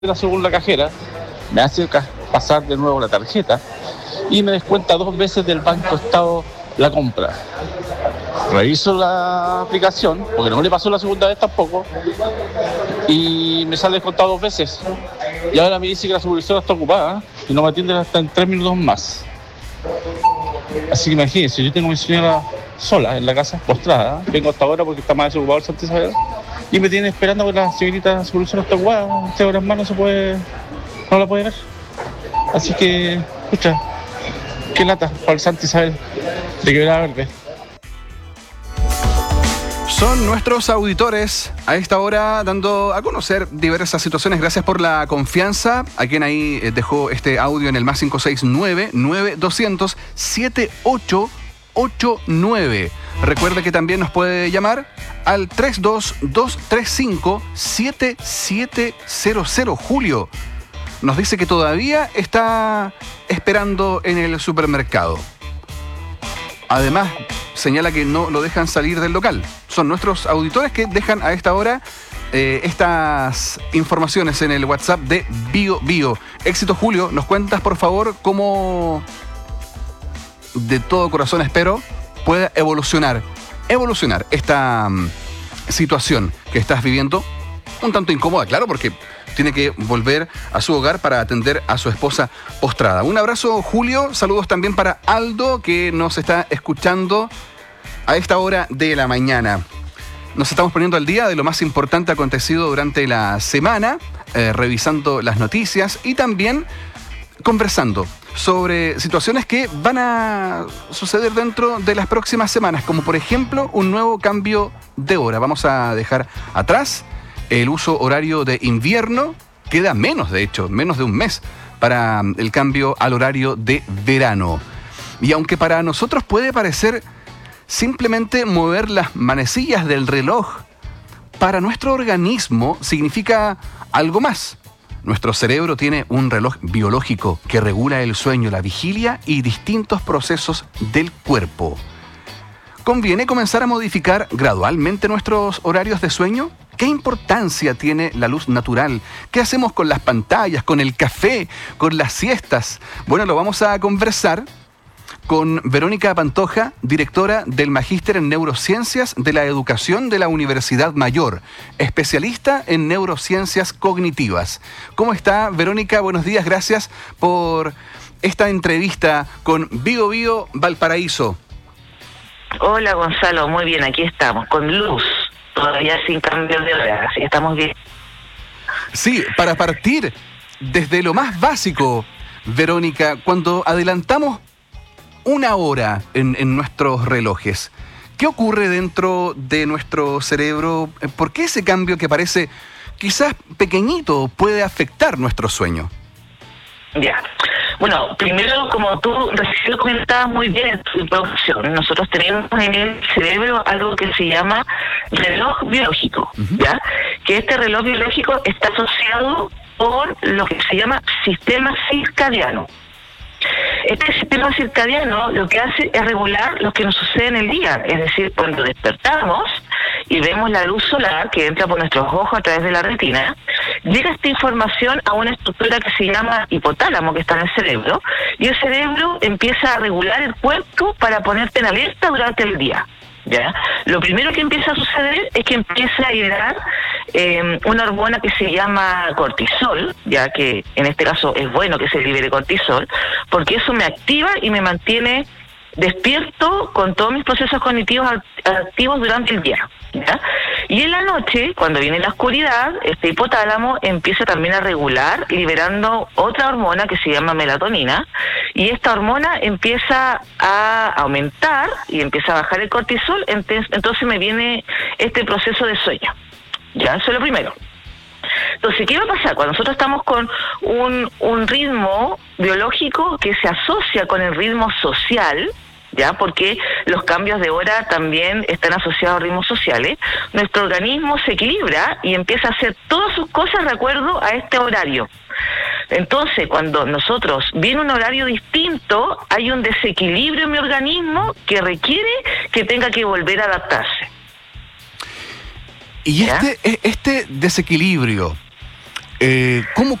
según la cajera, me hace pasar de nuevo la tarjeta y me descuenta 2 veces del Banco Estado la compra. Reviso la aplicación, porque no le pasó la segunda vez tampoco, y me sale descontado 2 veces. Y ahora me dice que la supervisora está ocupada y no me atiende hasta en 3 minutos más. Así que imagínense, yo tengo a mi señora sola en la casa, postrada, vengo hasta ahora porque está más desocupado el Santa Isabel, y me tiene esperando que la señorita supervisora está ocupada, 3 horas más no la puede ver. Así que, escucha, qué lata para el Santa Isabel de Quebrada Verde. Son nuestros auditores a esta hora dando a conocer diversas situaciones. Gracias por la confianza. A quien ahí dejó este audio en el más 569-9200-7889. Recuerde que también nos puede llamar al 322-335-7700. Julio nos dice que todavía está esperando en el supermercado. Además, señala que no lo dejan salir del local. Son nuestros auditores que dejan a esta hora estas informaciones en el WhatsApp de BioBio. Éxito, Julio. ¿Nos cuentas, por favor, cómo, de todo corazón espero, pueda evolucionar esta situación que estás viviendo? Un tanto incómoda, claro, porque tiene que volver a su hogar para atender a su esposa postrada. Un abrazo, Julio. Saludos también para Aldo, que nos está escuchando a esta hora de la mañana. Nos estamos poniendo al día de lo más importante acontecido durante la semana, revisando las noticias y también conversando sobre situaciones que van a suceder dentro de las próximas semanas, como por ejemplo un nuevo cambio de hora. Vamos a dejar atrás el uso horario de invierno. Queda menos de un mes para el cambio al horario de verano. Y aunque para nosotros puede parecer simplemente mover las manecillas del reloj, para nuestro organismo significa algo más. Nuestro cerebro tiene un reloj biológico que regula el sueño, la vigilia y distintos procesos del cuerpo. ¿Conviene comenzar a modificar gradualmente nuestros horarios de sueño? ¿Qué importancia tiene la luz natural? ¿Qué hacemos con las pantallas, con el café, con las siestas? Bueno, lo vamos a conversar con Verónica Pantoja, directora del Magíster en Neurociencias de la Educación de la Universidad Mayor, especialista en neurociencias cognitivas. ¿Cómo está, Verónica? Buenos días, gracias por esta entrevista con BioBio Valparaíso. Hola, Gonzalo, muy bien, aquí estamos, con luz, todavía sin cambio de hora, así que estamos bien. Sí, para partir desde lo más básico, Verónica, cuando adelantamos una hora en nuestros relojes, ¿qué ocurre dentro de nuestro cerebro? ¿Por qué ese cambio que parece quizás pequeñito puede afectar nuestro sueño? Ya. Bueno, primero, como tú recién lo comentabas muy bien en tu introducción, nosotros tenemos en el cerebro algo que se llama reloj biológico, ¿ya? Que este reloj biológico está asociado con lo que se llama sistema circadiano. Este sistema circadiano lo que hace es regular lo que nos sucede en el día, es decir, cuando despertamos y vemos la luz solar que entra por nuestros ojos a través de la retina, llega esta información a una estructura que se llama hipotálamo, que está en el cerebro, y el cerebro empieza a regular el cuerpo para ponerte en alerta durante el día. ¿Ya? Lo primero que empieza a suceder es que empieza a liberar una hormona que se llama cortisol, ya que en este caso es bueno que se libere cortisol, porque eso me activa y me mantiene despierto con todos mis procesos cognitivos activos durante el día, ¿ya? Y en la noche, cuando viene la oscuridad, este hipotálamo empieza también a regular, liberando otra hormona que se llama melatonina, y esta hormona empieza a aumentar y empieza a bajar el cortisol, entonces me viene este proceso de sueño, ¿ya? Eso es lo primero. Entonces, ¿qué va a pasar? Cuando nosotros estamos con un ritmo biológico que se asocia con el ritmo social, ¿ya? Porque los cambios de hora también están asociados a ritmos sociales, nuestro organismo se equilibra y empieza a hacer todas sus cosas de acuerdo a este horario. Entonces, cuando nosotros viene un horario distinto, hay un desequilibrio en mi organismo que requiere que tenga que volver a adaptarse. Y este desequilibrio ¿Cómo